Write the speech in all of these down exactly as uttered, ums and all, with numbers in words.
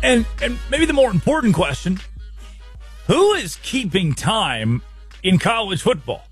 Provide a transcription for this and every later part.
And and maybe the more important question, who is keeping time in college football?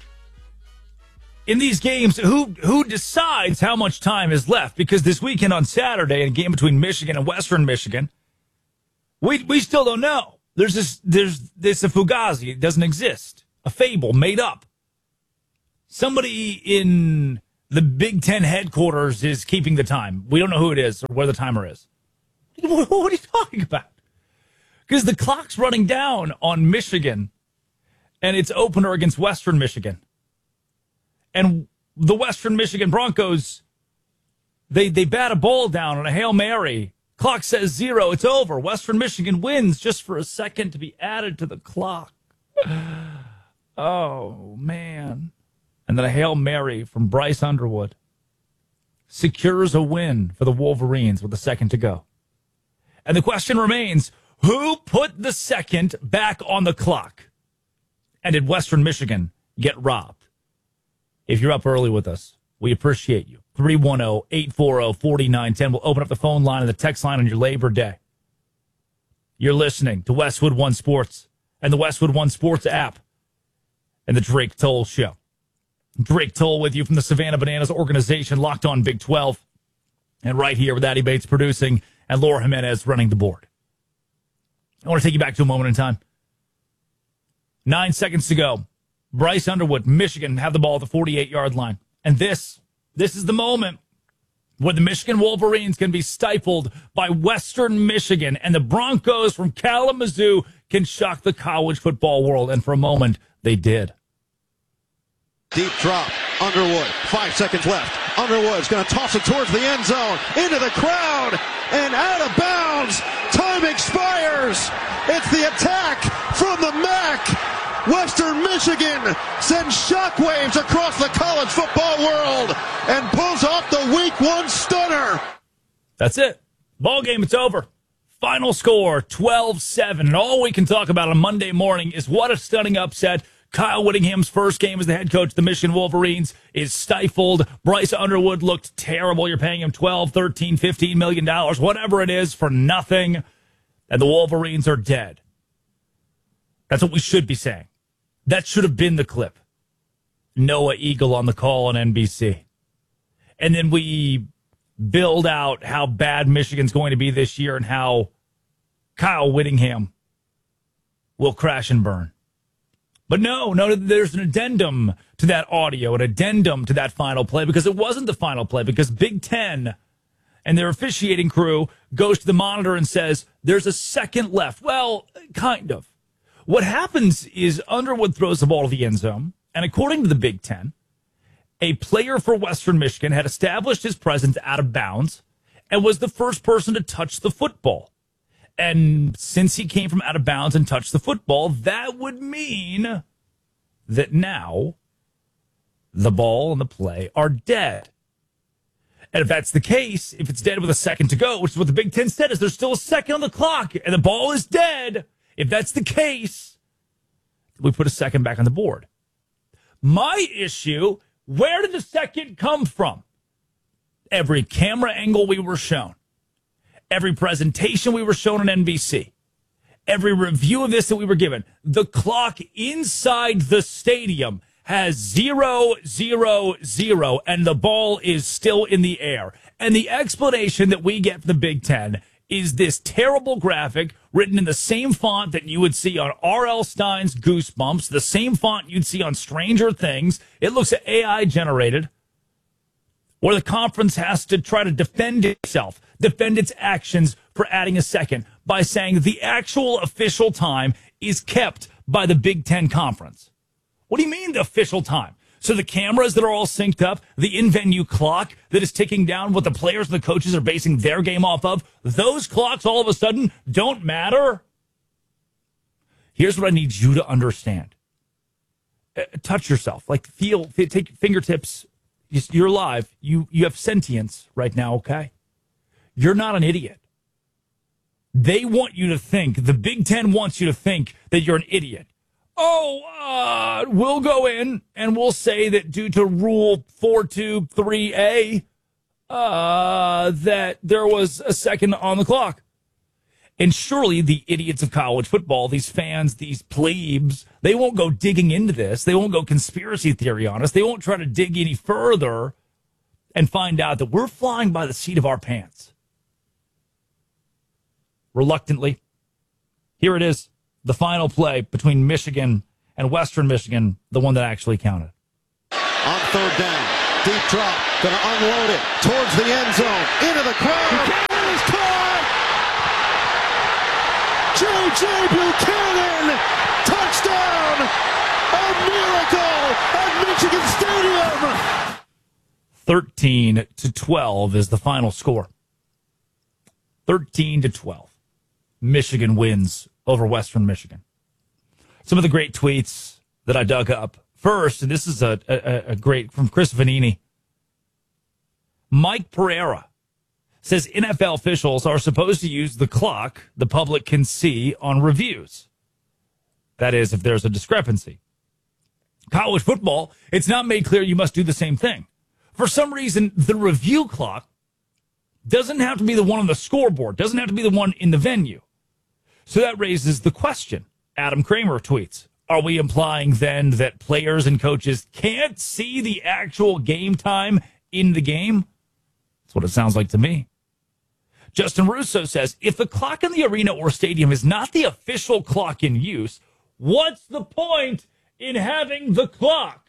In these games, who who decides how much time is left? Because this weekend on Saturday, in a game between Michigan and Western Michigan, we we still don't know. There's this there's this a fugazi. It doesn't exist. A fable made up. Somebody in the Big Ten headquarters is keeping the time. We don't know who it is or where the timer is. What are you talking about? Because the clock's running down on Michigan, and it's opener against Western Michigan. And the Western Michigan Broncos, they they bat a ball down on a Hail Mary. Clock says zero. It's over. Western Michigan wins just for a second to be added to the clock. Oh, man. And then a Hail Mary from Bryce Underwood secures a win for the Wolverines with a second to go. And the question remains, who put the second back on the clock? And did Western Michigan get robbed? If you're up early with us, we appreciate you. three one zero, eight four zero, four nine one zero. We'll open up the phone line and the text line on your Labor Day. You're listening to Westwood One Sports and the Westwood One Sports app and the Drake Toll Show. Drake Toll with you from the Savannah Bananas organization, Locked On Big twelve. And right here with Addy Bates producing and Laura Jimenez running the board. I want to take you back to a moment in time. Nine seconds to go. Bryce Underwood, Michigan, have the ball at the forty-eight-yard line. And this, this is the moment where the Michigan Wolverines can be stifled by Western Michigan, and the Broncos from Kalamazoo can shock the college football world. And for a moment, they did. Deep drop. Underwood. Five seconds left. Underwood's going to toss it towards the end zone. Into the crowd. And out of bounds. Time expires. It's the attack from the M A C. Western Michigan sends shockwaves across the college football world and pulls off the week one stunner. That's it. Ball game, it's over. Final score, twelve seven. And all we can talk about on Monday morning is what a stunning upset. Kyle Whittingham's first game as the head coach of the Michigan Wolverines is stifled. Bryce Underwood looked terrible. You're paying him twelve, thirteen, fifteen million dollars, whatever it is, for nothing. And the Wolverines are dead. That's what we should be saying. That should have been the clip. Noah Eagle on the call on N B C. And then we build out how bad Michigan's going to be this year and how Kyle Whittingham will crash and burn. But no, no, there's an addendum to that audio, an addendum to that final play, because it wasn't the final play, because Big Ten and their officiating crew goes to the monitor and says, there's a second left. Well, kind of. What happens is Underwood throws the ball to the end zone, and according to the Big Ten, a player for Western Michigan had established his presence out of bounds and was the first person to touch the football. And since he came from out of bounds and touched the football, that would mean that now the ball and the play are dead. And if that's the case, if it's dead with a second to go, which is what the Big Ten said, is there's still a second on the clock and the ball is dead. If that's the case, we put a second back on the board. My issue, where did the second come from? Every camera angle we were shown. Every presentation we were shown on N B C. Every review of this that we were given. The clock inside the stadium has zero, zero, zero, and the ball is still in the air. And the explanation that we get from the Big Ten is this terrible graphic written in the same font that you would see on R L. Stein's Goosebumps, the same font you'd see on Stranger Things. It looks A I generated, where the conference has to try to defend itself, defend its actions for adding a second by saying the actual official time is kept by the Big Ten Conference. What do you mean the official time? So the cameras that are all synced up, the in-venue clock that is ticking down what the players and the coaches are basing their game off of, those clocks all of a sudden don't matter? Here's what I need you to understand. Uh, touch yourself. Like, feel, take fingertips. You're alive. You, you have sentience right now, okay? You're not an idiot. They want you to think, the Big Ten wants you to think that you're an idiot. Oh, uh, we'll go in and we'll say that due to Rule four two three A, uh, that there was a second on the clock. And surely the idiots of college football, these fans, these plebes, they won't go digging into this. They won't go conspiracy theory on us. They won't try to dig any further and find out that we're flying by the seat of our pants. Reluctantly, here it is, the final play between Michigan and Western Michigan, the one that actually counted. On third down, deep drop, going to unload it towards the end zone, into the crowd. Buchanan is caught! J J. Buchanan, touchdown! A miracle at Michigan Stadium! thirteen to twelve is the final score. thirteen to twelve. Michigan wins over Western Michigan. Some of the great tweets that I dug up. First, and this is a, a, a great from Chris Vanini. Mike Pereira says N F L officials are supposed to use the clock the public can see on reviews. That is, if there's a discrepancy. College football, it's not made clear you must do the same thing. For some reason, the review clock doesn't have to be the one on the scoreboard, doesn't have to be the one in the venue. So that raises the question. Adam Kramer tweets, are we implying then that players and coaches can't see the actual game time in the game? That's what it sounds like to me. Justin Russo says, if the clock in the arena or stadium is not the official clock in use, what's the point in having the clock?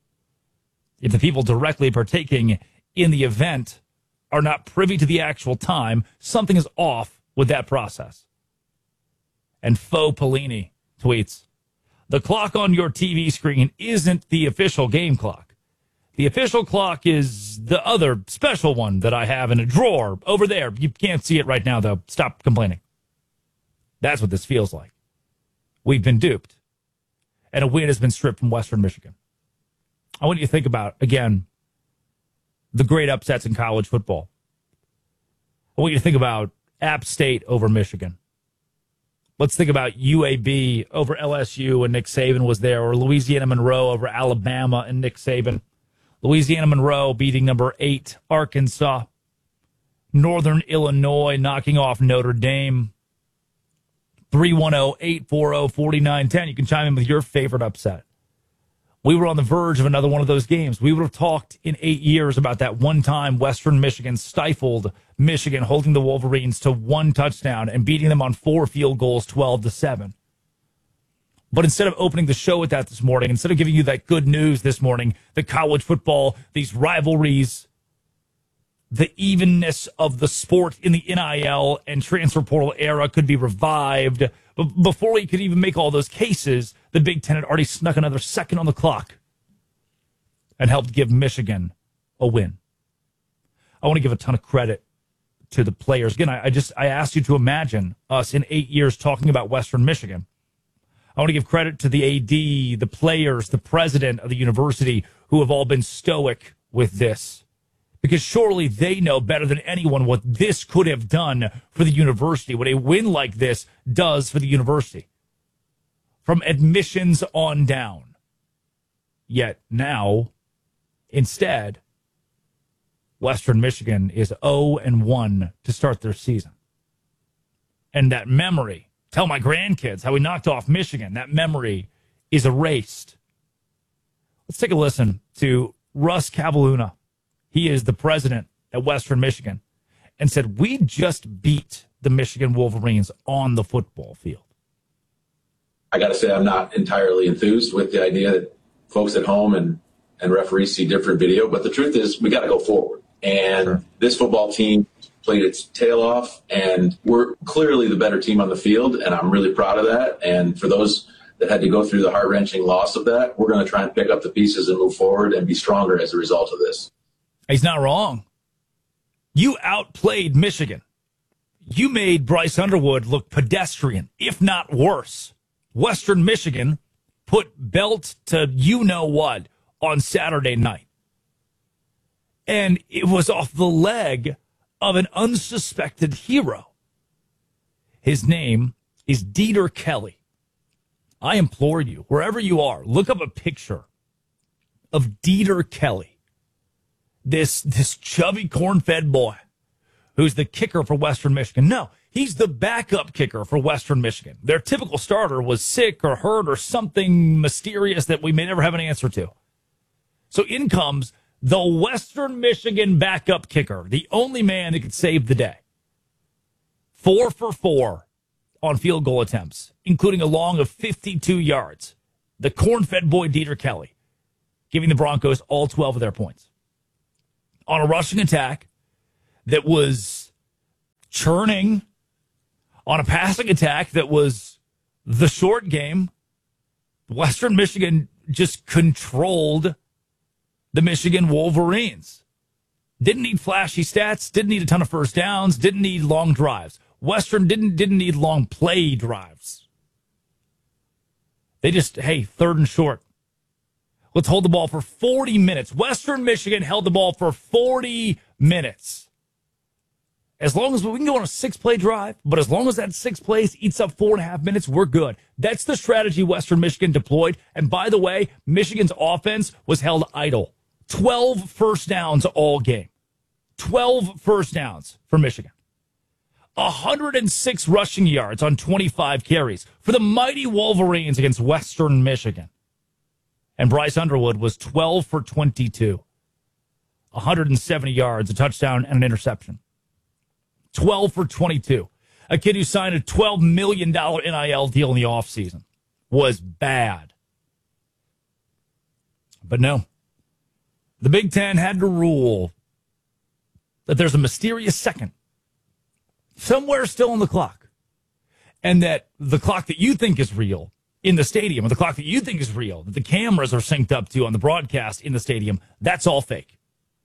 If the people directly partaking in the event are not privy to the actual time, something is off with that process. And Faux Pellini tweets, the clock on your T V screen isn't the official game clock. The official clock is the other special one that I have in a drawer over there. You can't see it right now, though. Stop complaining. That's what this feels like. We've been duped. And a win has been stripped from Western Michigan. I want you to think about, again, the great upsets in college football. I want you to think about App State over Michigan. Let's think about U A B over L S U and Nick Saban was there, or Louisiana Monroe over Alabama and Nick Saban. Louisiana Monroe beating number eight Arkansas. Northern Illinois knocking off Notre Dame. three one zero, eight four zero, four nine one zero. You can chime in with your favorite upset. We were on the verge of another one of those games. We would have talked in eight years about that one time Western Michigan stifled Michigan, holding the Wolverines to one touchdown and beating them on four field goals, twelve to seven. But instead of opening the show with that this morning, instead of giving you that good news this morning, the college football, these rivalries, the evenness of the sport in the N I L and transfer portal era could be revived. But before we could even make all those cases, the Big Ten had already snuck another second on the clock and helped give Michigan a win. I want to give a ton of credit to the players. Again, I, I just I asked you to imagine us in eight years talking about Western Michigan. I want to give credit to the A D, the players, the president of the university who have all been stoic with this. Because surely they know better than anyone what this could have done for the university, what a win like this does for the university. From admissions on down. Yet now, instead, Western Michigan is oh and one to start their season. And that memory, tell my grandkids how we knocked off Michigan, that memory is erased. Let's take a listen to Russ Cavalluna. He is the president at Western Michigan and said, we just beat the Michigan Wolverines on the football field. I got to say, I'm not entirely enthused with the idea that folks at home and, and referees see different video. But the truth is, we got to go forward. And sure. This football team played its tail off, and we're clearly the better team on the field. And I'm really proud of that. And for those that had to go through the heart-wrenching loss of that, we're going to try and pick up the pieces and move forward and be stronger as a result of this. He's not wrong. You outplayed Michigan. You made Bryce Underwood look pedestrian, if not worse. Western Michigan put belt to you-know-what on Saturday night. And it was off the leg of an unsuspected hero. His name is Dieter Kelly. I implore you, wherever you are, look up a picture of Dieter Kelly. This, this chubby, corn-fed boy who's the kicker for Western Michigan. No, He's the backup kicker for Western Michigan. Their typical starter was sick or hurt or something mysterious that we may never have an answer to. So in comes the Western Michigan backup kicker, the only man that could save the day. Four for four on field goal attempts, including a long of fifty-two yards. The corn-fed boy, Dieter Kelly, giving the Broncos all twelve of their points. On a rushing attack that was churning, on a passing attack that was the short game, Western Michigan just controlled the Michigan Wolverines. Didn't need flashy stats, didn't need a ton of first downs, didn't need long drives. Western didn't didn't need long play drives. They just, hey, third and short. Let's hold the ball for forty minutes. Western Michigan held the ball for forty minutes. As long as we can go on a six-play drive, but as long as that six plays eats up four and a half minutes, we're good. That's the strategy Western Michigan deployed. And by the way, Michigan's offense was held idle. twelve first downs all game. twelve first downs for Michigan. one hundred six rushing yards on twenty-five carries for the mighty Wolverines against Western Michigan. And Bryce Underwood was twelve for twenty-two. one hundred seventy yards, a touchdown, and an interception. twelve for twenty-two. A kid who signed a twelve million dollars N I L deal in the offseason was bad. But no. The Big Ten had to rule that there's a mysterious second somewhere still on the clock, and that the clock that you think is real in the stadium, or the clock that you think is real, that the cameras are synced up to on the broadcast in the stadium, that's all fake.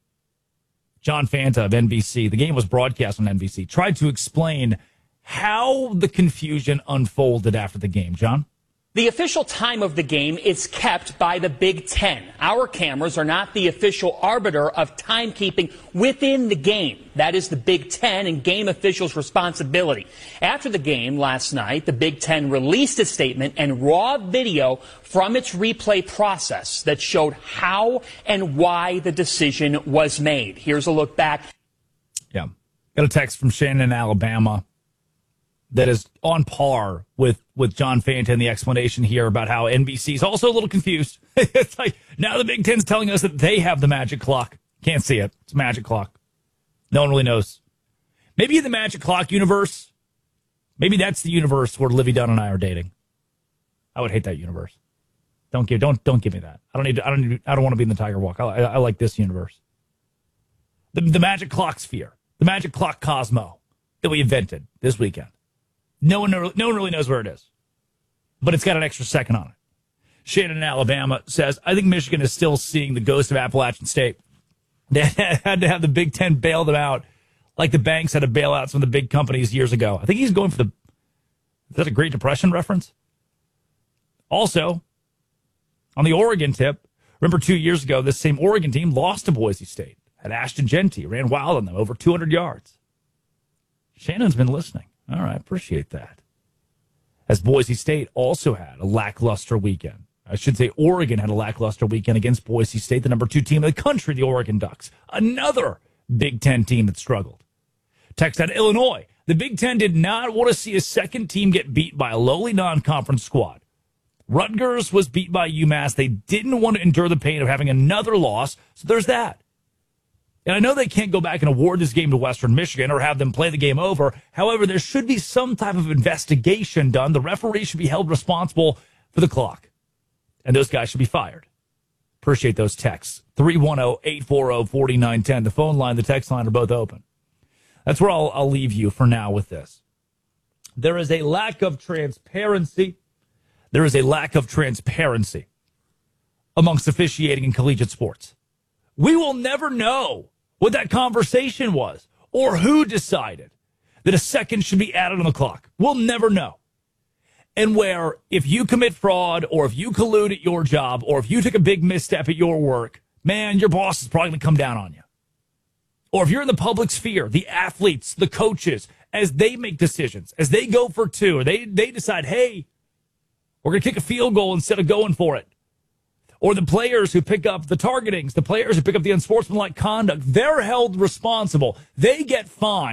John Fanta of N B C, the game was broadcast on N B C, tried to explain how the confusion unfolded after the game. John? The official time of the game is kept by the Big Ten. Our cameras are not the official arbiter of timekeeping within the game. That is the Big Ten and game officials' responsibility. After the game last night, the Big Ten released a statement and raw video from its replay process that showed how and why the decision was made. Here's a look back. Yeah. Got a text from Shannon in Alabama that is on par with, with John Fanta and the explanation here about how N B C is also a little confused. It's like, now the Big Ten's telling us that they have the magic clock. Can't see it. It's a magic clock. No one really knows. Maybe in the magic clock universe, maybe that's the universe where Livy Dunn and I are dating. I would hate that universe. Don't give, don't, don't give me that. I don't need, to, I don't need, I don't want to be in the Tiger Walk. I, I, I like this universe. The, the magic clock sphere, the magic clock Cosmo that we invented this weekend. No one, no one really knows where it is, but it's got an extra second on it. Shannon in Alabama says, I think Michigan is still seeing the ghost of Appalachian State. They had to have the Big Ten bail them out like the banks had to bail out some of the big companies years ago. I think he's going for the, is that a Great Depression reference? Also, on the Oregon tip, remember two years ago, this same Oregon team lost to Boise State. Had Ashton Genty, ran wild on them, over two hundred yards. Shannon's been listening. All right, appreciate that. As Boise State also had a lackluster weekend. I should say Oregon had a lackluster weekend against Boise State, the number two team in the country, the Oregon Ducks. Another Big Ten team that struggled. Text out Illinois. The Big Ten did not want to see a second team get beat by a lowly non-conference squad. Rutgers was beat by UMass. They didn't want to endure the pain of having another loss, so there's that. And I know they can't go back and award this game to Western Michigan or have them play the game over. However, there should be some type of investigation done. The referee should be held responsible for the clock. And those guys should be fired. Appreciate those texts. three one zero, eight four zero, four nine one zero. The phone line, the text line are both open. That's where I'll, I'll leave you for now with this. There is a lack of transparency. There is a lack of transparency amongst officiating in collegiate sports. We will never know what that conversation was or who decided that a second should be added on the clock. We'll never know. And where if you commit fraud or if you collude at your job or if you took a big misstep at your work, man, your boss is probably going to come down on you. Or if you're in the public sphere, the athletes, the coaches, as they make decisions, as they go for two, or they, they decide, hey, we're going to kick a field goal instead of going for it. Or the players who pick up the targetings, the players who pick up the unsportsmanlike conduct, they're held responsible. They get fined.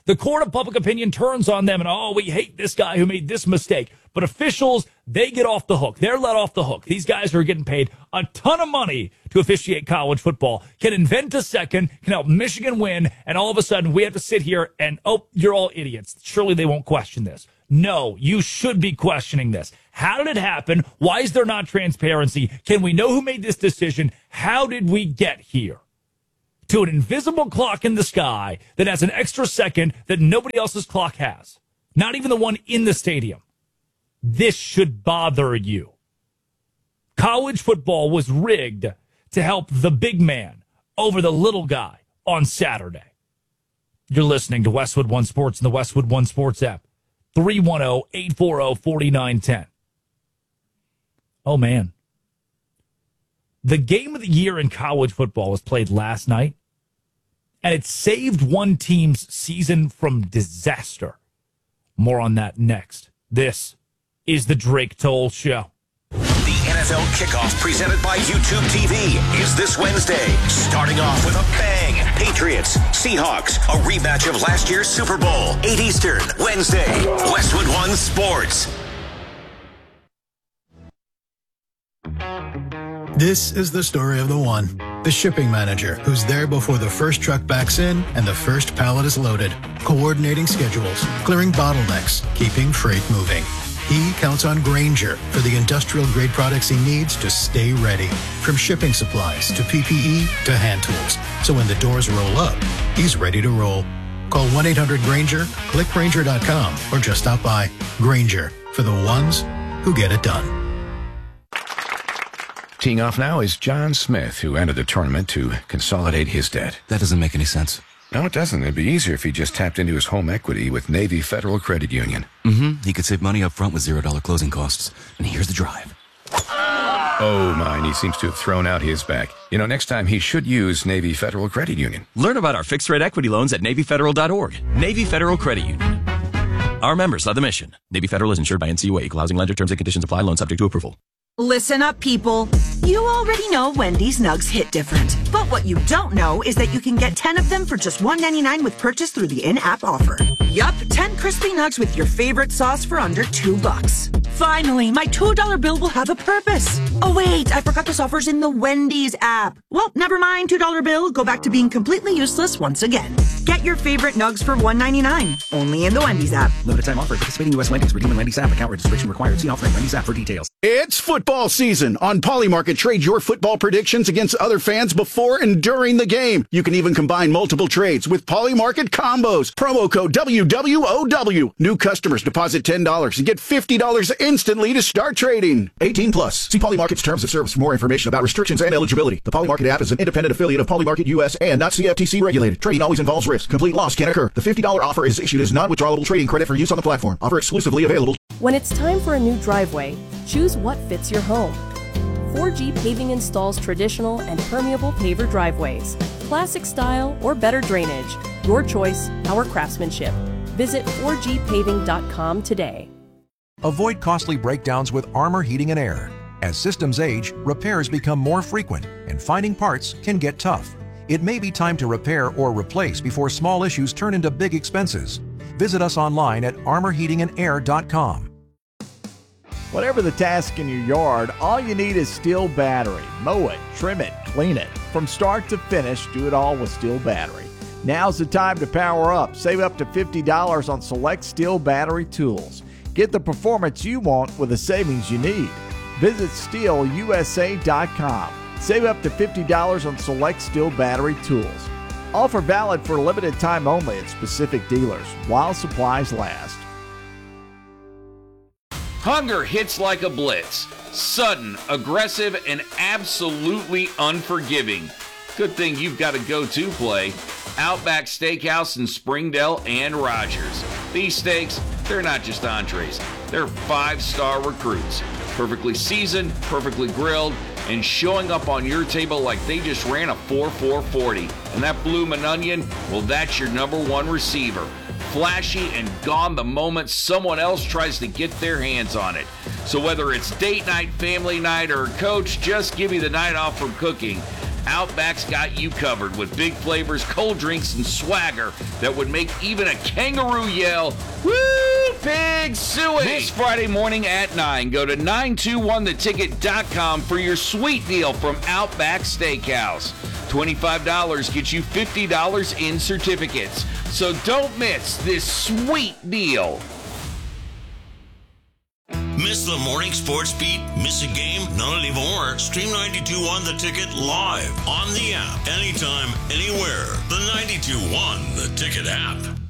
The court of public opinion turns on them and, oh, we hate this guy who made this mistake. But officials, they get off the hook. They're let off the hook. These guys who are getting paid a ton of money to officiate college football can invent a second, can help Michigan win, and all of a sudden we have to sit here and, oh, you're all idiots. Surely they won't question this. No, you should be questioning this. How did it happen? Why is there not transparency? Can we know who made this decision? How did we get here? To an invisible clock in the sky that has an extra second that nobody else's clock has. Not even the one in the stadium. This should bother you. College football was rigged to help the big man over the little guy on Saturday. You're listening to Westwood One Sports and the Westwood One Sports app. three one zero, eight four zero, four nine one zero. Oh, man. The game of the year in college football was played last night, and it saved one team's season from disaster. More on that next. This is the Drake Toll Show. The N F L kickoff presented by YouTube T V is this Wednesday, starting off with a bang. Patriots, Seahawks, a rematch of last year's Super Bowl, eight Eastern, Wednesday. Westwood One Sports. This is the story of the one, the shipping manager who's there before the first truck backs in and the first pallet is loaded, coordinating schedules, clearing bottlenecks, keeping freight moving. He counts on Grainger for the industrial-grade products he needs to stay ready. From shipping supplies to P P E to hand tools. So when the doors roll up, he's ready to roll. Call one eight hundred Grainger, click Grainger dot com, or just stop by. Grainger, for the ones who get it done. Teeing off now is John Smith, who entered the tournament to consolidate his debt. That doesn't make any sense. No, it doesn't. It'd be easier if he just tapped into his home equity with Navy Federal Credit Union. Mm-hmm. He could save money up front with zero dollar closing costs. And here's the drive. Oh, my, and he seems to have thrown out his back. You know, next time he should use Navy Federal Credit Union. Learn about our fixed-rate equity loans at Navy Federal dot org. Navy Federal Credit Union. Our members love the mission. Navy Federal is insured by N C U A. Equal housing lender. Terms and conditions apply. Loan subject to approval. Listen up, people. You already know Wendy's Nugs hit different. But what you don't know is that you can get ten of them for just one ninety-nine with purchase through the in-app offer. Yup, ten crispy nugs with your favorite sauce for under two bucks. Finally, my two dollar bill will have a purpose. Oh, wait, I forgot this offer's in the Wendy's app. Well, never mind, two dollar bill. Go back to being completely useless once again. Get your favorite nugs for one ninety-nine. Only in the Wendy's app. Limited time offer. Participating U S Wendy's. Redeem in Wendy's app. Account registration required. See offering Wendy's app for details. It's football season. On Polymarket, trade your football predictions against other fans before and during the game. You can even combine multiple trades with Polymarket combos. Promo code W W O W. New customers deposit ten dollars and get fifty dollars instantly to start trading. eighteen plus. See Polymarket's terms of service for more information about restrictions and eligibility. The Polymarket app is an independent affiliate of Polymarket U S and not C F T C regulated. Trading always involves risk. Complete loss can occur. The fifty dollars offer is issued as non-withdrawable trading credit for use on the platform. Offer exclusively available. When it's time for a new driveway, choose what fits your home. four G Paving installs traditional and permeable paver driveways, classic style or better drainage. Your choice, our craftsmanship. Visit four G paving dot com today. Avoid costly breakdowns with Armor Heating and Air. As systems age, repairs become more frequent, and finding parts can get tough. It may be time to repair or replace before small issues turn into big expenses. Visit us online at armor heating and air dot com. Whatever the task in your yard, all you need is Steel Battery. Mow it, trim it, clean it. From start to finish, do it all with Steel Battery. Now's the time to power up. Save up to fifty dollars on select Steel Battery tools. Get the performance you want with the savings you need. Visit steel U S A dot com. Save up to fifty dollars on select Steel Battery tools. Offer valid for a limited time only at specific dealers while supplies last. Hunger hits like a blitz. Sudden, aggressive, and absolutely unforgiving. Good thing you've got a go-to play. Outback Steakhouse in Springdale and Rogers. These steaks, they're not just entrees. They're five-star recruits. Perfectly seasoned, perfectly grilled, and showing up on your table like they just ran a four four forty. And that bloomin' onion, well, that's your number one receiver. Flashy and gone the moment someone else tries to get their hands on it. So whether it's date night, family night, or coach, just give me the night off from cooking. Outback's got you covered with big flavors, cold drinks, and swagger that would make even a kangaroo yell, woo, pig suey! This Friday morning at nine, go to nine two one the ticket dot com for your sweet deal from Outback Steakhouse. twenty-five dollars gets you fifty dollars in certificates. So don't miss this sweet deal. Miss the morning sports beat? Miss a game? Not anymore. Stream ninety-two point one The Ticket live on the app. Anytime, anywhere. The ninety-two point one The Ticket app.